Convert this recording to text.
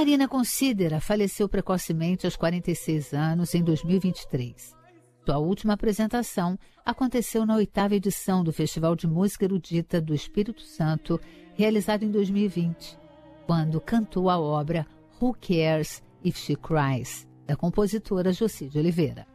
Marina Considera faleceu precocemente aos 46 anos em 2023. Sua última apresentação aconteceu na 8ª edição do Festival de Música Erudita do Espírito Santo, realizado em 2020, quando cantou a obra Who Cares If She Cries, da compositora Jocy de Oliveira.